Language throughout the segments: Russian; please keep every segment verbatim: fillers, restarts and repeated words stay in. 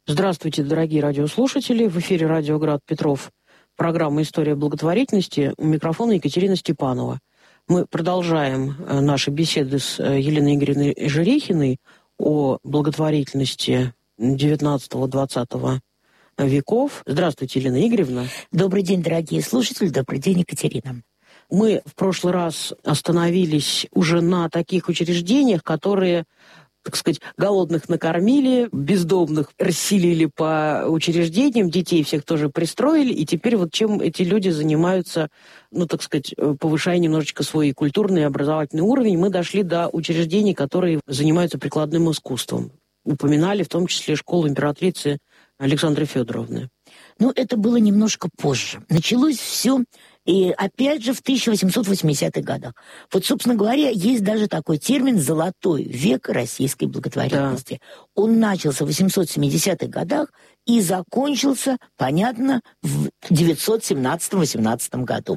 Здравствуйте, дорогие радиослушатели. В эфире радио «Град Петров». Программа «История благотворительности». У микрофона Екатерина Степанова. Мы продолжаем наши беседы с Еленой Игоревной Жерехиной о благотворительности девятнадцатого-двадцатого веков. Здравствуйте, Елена Игоревна. Добрый день, дорогие слушатели. Добрый день, Екатерина. Мы в прошлый раз остановились уже на таких учреждениях, которые, так сказать, голодных накормили, бездомных расселили по учреждениям, детей всех тоже пристроили, и теперь вот чем эти люди занимаются, ну, так сказать, повышая немножечко свой культурный и образовательный уровень, мы дошли до учреждений, которые занимаются прикладным искусством. Упоминали в том числе школу императрицы Александры Федоровны. Ну, это было немножко позже. Началось все, и опять же, в тысяча восемьсот восьмидесятых годах. Вот, собственно говоря, есть даже такой термин «золотой век российской благотворительности». Да. Он начался в восемьсот семидесятых годах и закончился, понятно, в девятьсот семнадцатом-восемнадцатом году.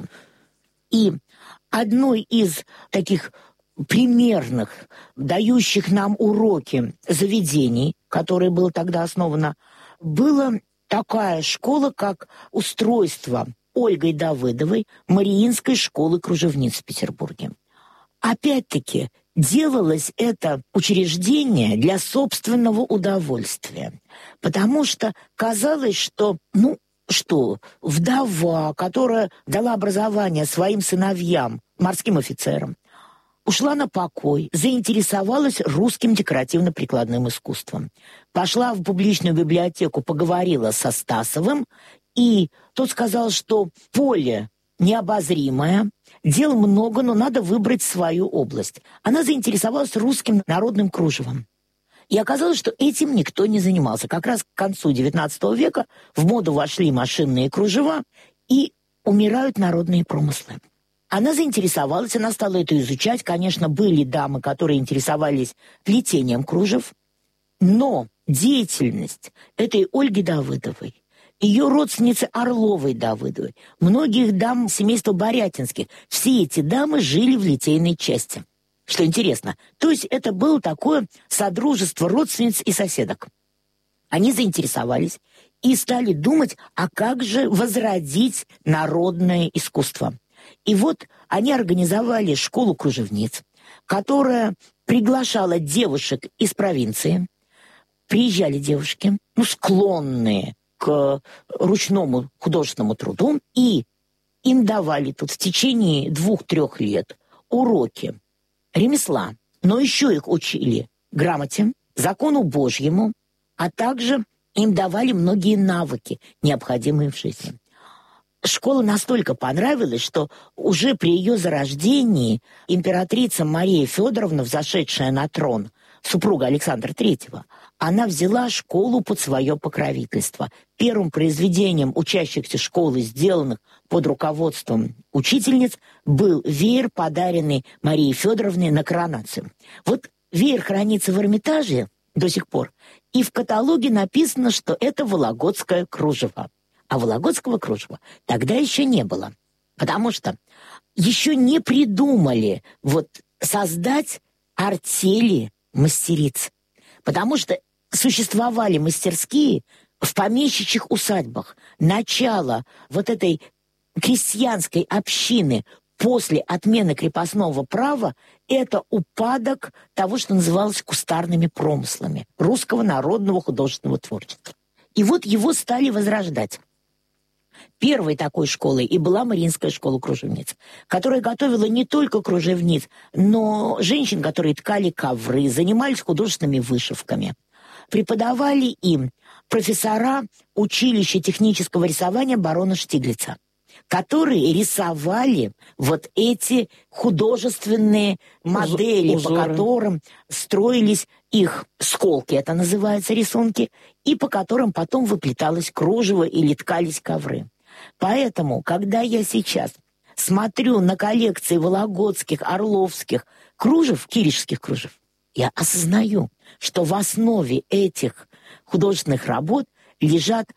И одной из таких примерных, дающих нам уроки заведений, которое было тогда основано, было такая школа, как устройство Ольгой Давыдовой Мариинской школы кружевниц в Петербурге. Опять-таки, делалось это учреждение для собственного удовольствия, потому что казалось, что, ну, что вдова, которая дала образование своим сыновьям, морским офицерам, ушла на покой, заинтересовалась русским декоративно-прикладным искусством. Пошла в публичную библиотеку, поговорила со Стасовым, и тот сказал, что поле необозримое, дел много, но надо выбрать свою область. Она заинтересовалась русским народным кружевом. И оказалось, что этим никто не занимался. Как раз к концу девятнадцатого века в моду вошли машинные кружева, и умирают народные промыслы. Она заинтересовалась, она стала это изучать. Конечно, были дамы, которые интересовались плетением кружев, но деятельность этой Ольги Давыдовой, ее родственницы Орловой Давыдовой, многих дам семейства Борятинских, все эти дамы жили в литейной части. Что интересно, то есть это было такое содружество родственниц и соседок. Они заинтересовались и стали думать, а как же возродить народное искусство. И вот они организовали школу кружевниц, которая приглашала девушек из провинции. Приезжали девушки, ну, склонные к ручному художественному труду, и им давали тут в течение двух-трех лет уроки ремесла, но еще их учили грамоте, закону Божьему, а также им давали многие навыки, необходимые в жизни. Школа настолько понравилась, что уже при ее зарождении императрица Мария Федоровна, взошедшая на трон, супруга Александра Третьего, она взяла школу под свое покровительство. Первым произведением учащихся школы, сделанных под руководством учительниц, был веер, подаренный Марии Федоровне на коронацию. Вот веер хранится в Эрмитаже до сих пор, и в каталоге написано, что это вологодское кружево. А вологодского кружева тогда еще не было, потому что еще не придумали вот создать артели мастериц, потому что существовали мастерские в помещичьих усадьбах. Начало вот этой крестьянской общины после отмены крепостного права – это упадок того, что называлось кустарными промыслами русского народного художественного творчества. И вот его стали возрождать. Первой такой школой и была Мариинская школа кружевниц, которая готовила не только кружевниц, но женщин, которые ткали ковры, занимались художественными вышивками. Преподавали им профессора училища технического рисования барона Штиглица, которые рисовали вот эти художественные модели, Узоры. По которым строились их сколки, это называется, рисунки, и по которым потом выплеталось кружево или ткались ковры. Поэтому, когда я сейчас смотрю на коллекции вологодских, орловских кружев, киришских кружев, я осознаю, что в основе этих художественных работ лежат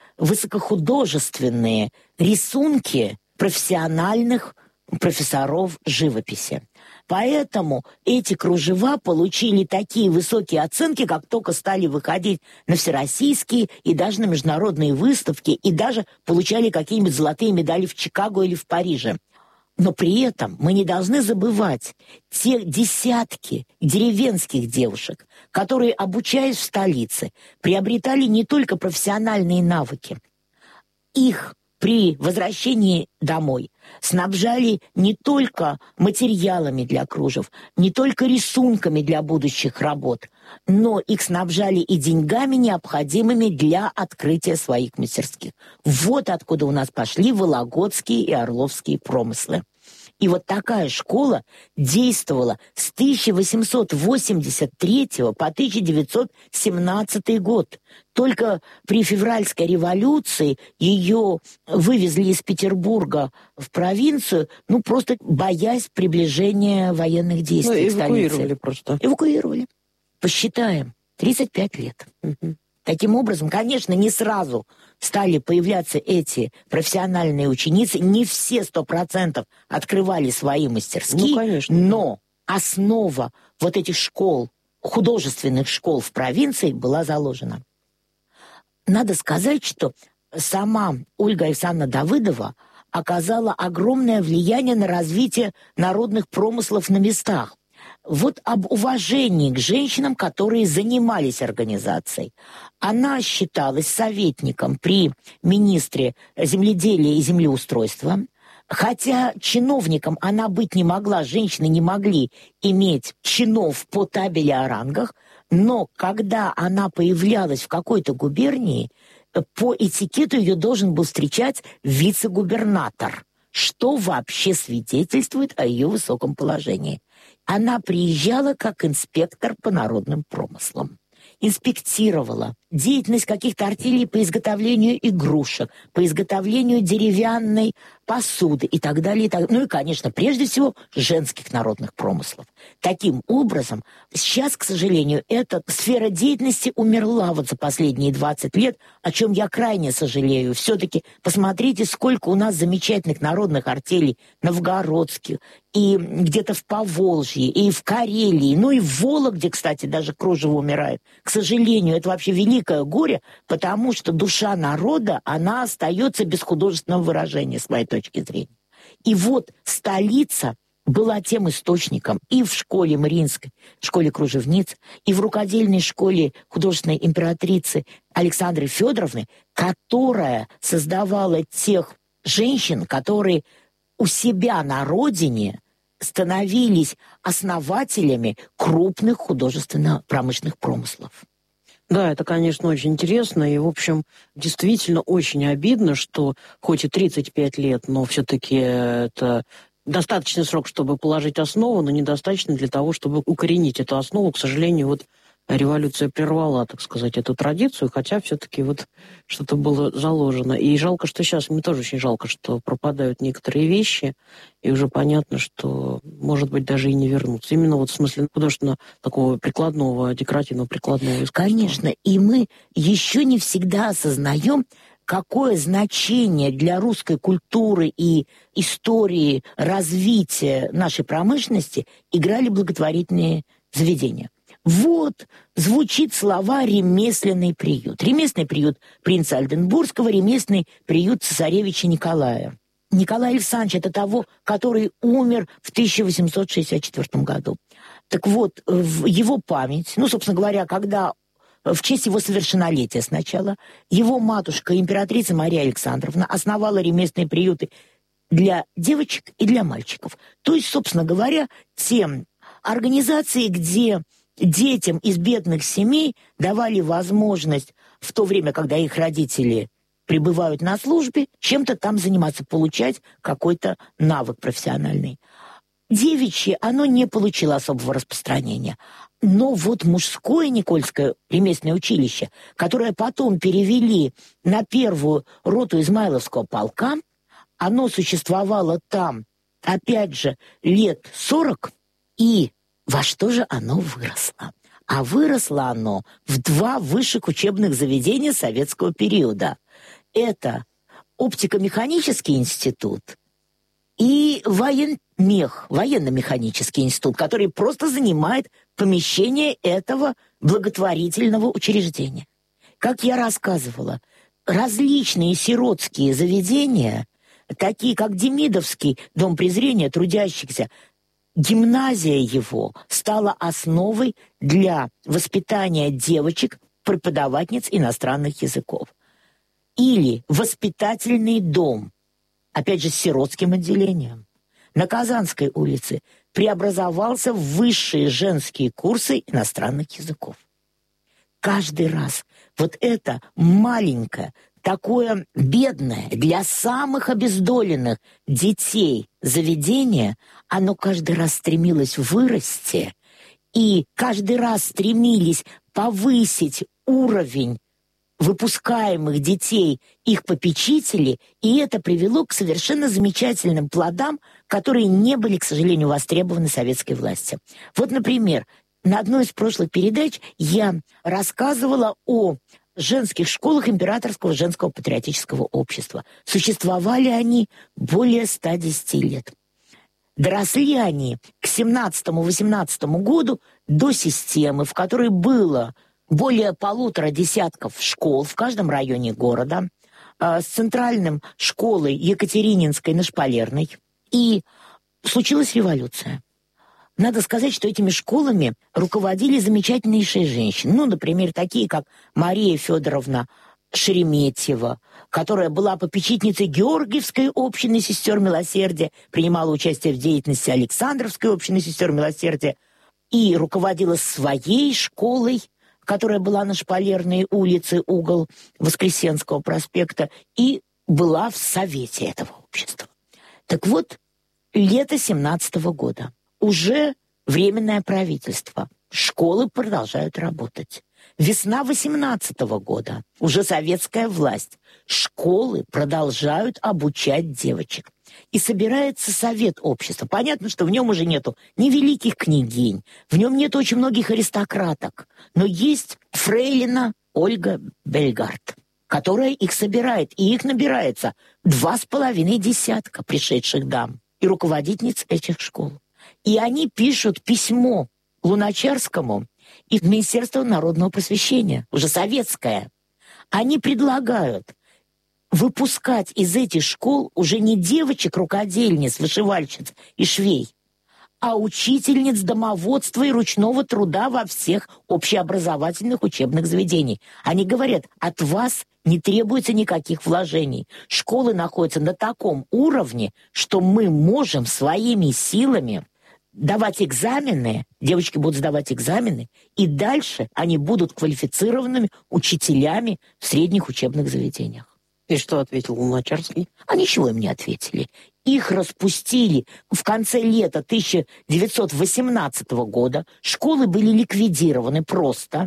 высокохудожественные рисунки профессиональных профессоров живописи, Поэтому эти кружева получили такие высокие оценки, как только стали выходить на всероссийские и даже на международные выставки, и даже получали какие-нибудь золотые медали в Чикаго или в Париже. Но при этом мы не должны забывать те десятки деревенских девушек, которые, обучаясь в столице, приобретали не только профессиональные навыки. Их при возвращении домой снабжали не только материалами для кружев, не только рисунками для будущих работ, но их снабжали и деньгами, необходимыми для открытия своих мастерских. Вот откуда у нас пошли вологодские и орловские промыслы. И вот такая школа действовала с тысяча восемьсот восемьдесят третьего по тысяча девятьсот семнадцатый год. Только при февральской революции ее вывезли из Петербурга в провинцию, ну, просто боясь приближения военных действий в столице. Ну, эвакуировали просто. Эвакуировали. Посчитаем. тридцать пять лет. Угу. Таким образом, конечно, не сразу стали появляться эти профессиональные ученицы. Не все сто процентов открывали свои мастерские, ну, конечно, но основа вот этих школ, художественных школ в провинции была заложена. Надо сказать, что сама Ольга Александровна Давыдова оказала огромное влияние на развитие народных промыслов на местах. Вот об уважении к женщинам, которые занимались организацией. Она считалась советником при министре земледелия и землеустройства, хотя чиновником она быть не могла, женщины не могли иметь чинов по табели о рангах, но когда она появлялась в какой-то губернии, по этикету ее должен был встречать вице-губернатор, что вообще свидетельствует о ее высоком положении. Она приезжала как инспектор по народным промыслам. Инспектировала деятельность каких-то артелей по изготовлению игрушек, по изготовлению деревянной посуды и так далее. И так... Ну и, конечно, прежде всего, женских народных промыслов. Таким образом, сейчас, к сожалению, эта сфера деятельности умерла вот за последние двадцать лет, о чем я крайне сожалею. Все-таки посмотрите, сколько у нас замечательных народных артелей новгородских, и где-то в Поволжье, и в Карелии, ну и в Вологде, кстати, даже кружево умирает. К сожалению, это вообще великое горе, потому что душа народа, она остается без художественного выражения, с моей точки зрения. И вот столица была тем источником и в школе Мариинской, школе кружевниц, и в рукодельной школе художественной императрицы Александры Федоровны, которая создавала тех женщин, которые у себя на родине становились основателями крупных художественно-промышленных промыслов. Да, это, конечно, очень интересно, и, в общем, действительно очень обидно, что хоть и тридцать пять лет, но все-таки это достаточный срок, чтобы положить основу, но недостаточно для того, чтобы укоренить эту основу. К сожалению, вот революция прервала, так сказать, эту традицию, хотя все-таки вот что-то было заложено. И жалко, что сейчас, мне тоже очень жалко, что пропадают некоторые вещи, и уже понятно, что, может быть, даже и не вернутся. Именно вот в смысле художественно такого прикладного, декоративного прикладного искусства. Конечно, и мы еще не всегда осознаем, какое значение для русской культуры и истории развития нашей промышленности играли благотворительные заведения. Вот звучит слова «ремесленный приют». Ремесленный приют принца Ольденбургского, ремесленный приют цесаревича Николая. Николай Александрович — это того, который умер в тысяча восемьсот шестьдесят четвёртом году. Так вот, в его память, ну, собственно говоря, когда в честь его совершеннолетия сначала, его матушка, императрица Мария Александровна, основала ремесленные приюты для девочек и для мальчиков. То есть, собственно говоря, те организации, где детям из бедных семей давали возможность в то время, когда их родители пребывают на службе, чем-то там заниматься, получать какой-то навык профессиональный. Девичье, оно не получило особого распространения. Но вот мужское Никольское ремесленное училище, которое потом перевели на первую роту Измайловского полка, оно существовало там, опять же, лет сорок, и во что же оно выросло? А выросло оно в два высших учебных заведения советского периода. Это оптико-механический институт и военмех, военно-механический институт, который просто занимает помещение этого благотворительного учреждения. Как я рассказывала, различные сиротские заведения, такие как Демидовский дом презрения трудящихся, гимназия его стала основой для воспитания девочек, преподавательниц иностранных языков. Или воспитательный дом, опять же, с сиротским отделением, на Казанской улице преобразовался в высшие женские курсы иностранных языков. Каждый раз вот это маленькое, такое бедное для самых обездоленных детей заведение, оно каждый раз стремилось вырасти, и каждый раз стремились повысить уровень выпускаемых детей, их попечителей, и это привело к совершенно замечательным плодам, которые не были, к сожалению, востребованы советской властью. Вот, например, на одной из прошлых передач я рассказывала о женских школах Императорского женского патриотического общества. Существовали они более ста десяти лет. Доросли они к семнадцатому-восемнадцатому году до системы, в которой было более полутора десятков школ в каждом районе города, с центральным школой Екатерининской на Шпалерной. И случилась революция. Надо сказать, что этими школами руководили замечательнейшие женщины. Ну, например, такие, как Мария Федоровна Шереметьева, которая была попечительницей Георгиевской общины сестер милосердия, принимала участие в деятельности Александровской общины сестер милосердия и руководила своей школой, которая была на Шпалерной улице, угол Воскресенского проспекта, и была в совете этого общества. Так вот, лето семнадцатого года. Уже временное правительство. Школы продолжают работать. Весна восемнадцатого года. Уже советская власть. Школы продолжают обучать девочек. И собирается совет общества. Понятно, что в нем уже нету ни великих княгинь, в нем нет очень многих аристократок, но есть фрейлина Ольга Бельгард, которая их собирает, и их набирается два с половиной десятка пришедших дам и руководительниц этих школ. И они пишут письмо Луначарскому и в Министерство народного просвещения, уже советское. Они предлагают выпускать из этих школ уже не девочек-рукодельниц, вышивальщиц и швей, а учительниц домоводства и ручного труда во всех общеобразовательных учебных заведениях. Они говорят, от вас не требуется никаких вложений. Школы находятся на таком уровне, что мы можем своими силами давать экзамены, девочки будут сдавать экзамены, и дальше они будут квалифицированными учителями в средних учебных заведениях. И что ответил Луначарский? А ничего им не ответили. Их распустили в конце лета тысяча девятьсот восемнадцатого года. Школы были ликвидированы просто.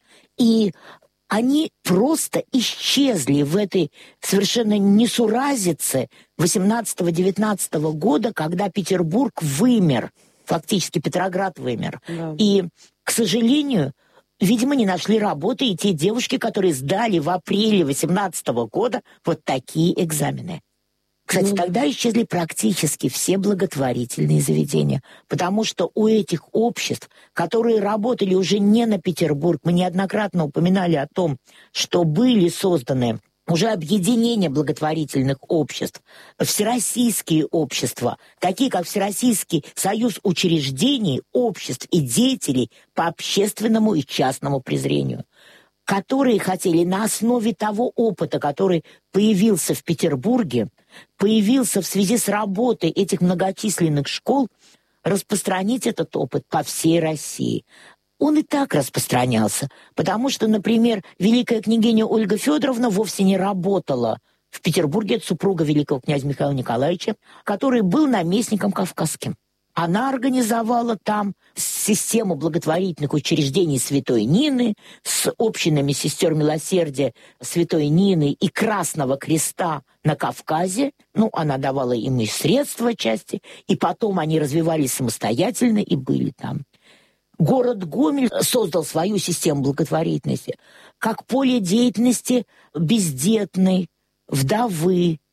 И они просто исчезли в этой совершенно несуразице восемнадцатого-девятнадцатого года, когда Петербург вымер. Фактически Петроград вымер. Да. И, к сожалению, видимо, не нашли работы и те девушки, которые сдали в апреле восемнадцатого года вот такие экзамены. Кстати, mm. тогда исчезли практически все благотворительные заведения, потому что у этих обществ, которые работали уже не на Петербург, мы неоднократно упоминали о том, что были созданы уже объединения благотворительных обществ, всероссийские общества, такие как Всероссийский союз учреждений, обществ и деятелей по общественному и частному презрению, которые хотели на основе того опыта, который появился в Петербурге, появился в связи с работой этих многочисленных школ, распространить этот опыт по всей России. Он и так распространялся, потому что, например, великая княгиня Ольга Федоровна вовсе не работала в Петербурге, это супруга великого князя Михаила Николаевича, который был наместником кавказским. Она организовала там систему благотворительных учреждений Святой Нины с общинами сестер милосердия Святой Нины и Красного Креста на Кавказе. Ну, она давала им и средства части, и потом они развивались самостоятельно и были там. Город Гомель создал свою систему благотворительности как поле деятельности бездетной, вдовы,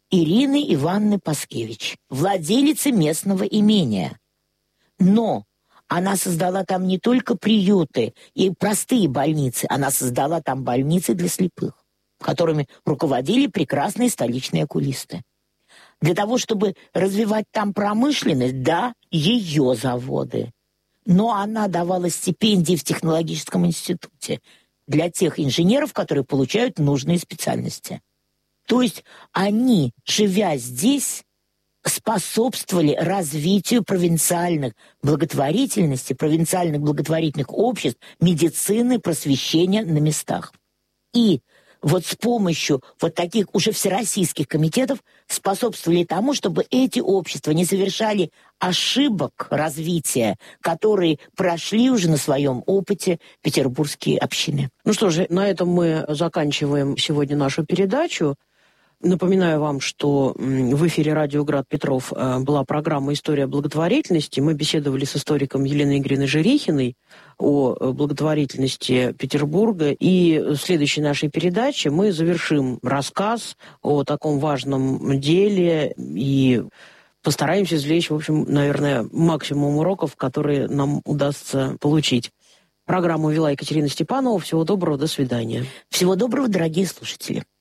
Ирины Ивановны Паскевич, владелицы местного имения. Но она создала там не только приюты и простые больницы, она создала там больницы для слепых, которыми руководили прекрасные столичные окулисты. Для того, чтобы развивать там промышленность, да, ее заводы. Но она давала стипендии в технологическом институте для тех инженеров, которые получают нужные специальности. То есть они, живя здесь, способствовали развитию провинциальных благотворительности, провинциальных благотворительных обществ, медицины, просвещения на местах. И вот с помощью вот таких уже всероссийских комитетов способствовали тому, чтобы эти общества не совершали ошибок развития, которые прошли уже на своем опыте петербургские общины. Ну что же, на этом мы заканчиваем сегодня нашу передачу. Напоминаю вам, что в эфире радио «Град Петров» была программа «История благотворительности». Мы беседовали с историком Еленой Игоревной Жерехиной о благотворительности Петербурга. И в следующей нашей передаче мы завершим рассказ о таком важном деле и постараемся извлечь, в общем, наверное, максимум уроков, которые нам удастся получить. Программу вела Екатерина Степанова. Всего доброго, до свидания. Всего доброго, дорогие слушатели.